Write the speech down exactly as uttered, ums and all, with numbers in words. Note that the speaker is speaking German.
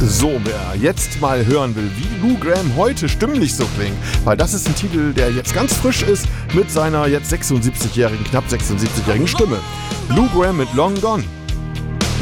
So, wer jetzt mal hören will, wie Lou Gramm heute stimmlich so klingt, weil das ist ein Titel, der jetzt ganz frisch ist mit seiner jetzt sechsundsiebzigjährigen, knapp sechsundsiebzigjährigen Stimme. Lou Gramm mit Long Gone.